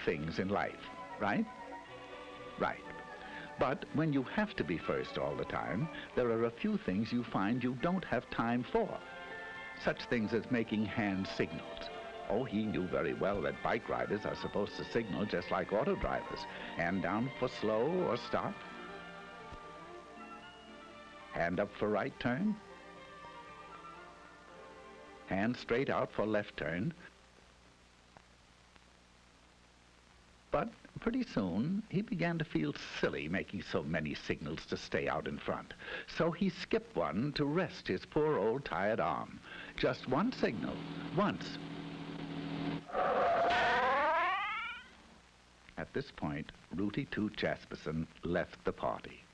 things in life, right? Right. But when you have to be first all the time, there are a few things you find you don't have time for. Such things as making hand signals. Oh, he knew very well that bike riders are supposed to signal just like auto drivers. Hand down for slow or stop. Hand up for right turn. Hand straight out for left turn. But pretty soon, he began to feel silly making so many signals to stay out in front. So he skipped one to rest his poor old tired arm. Just one signal, once. At this point, Rooty Toot Jasperson left the party.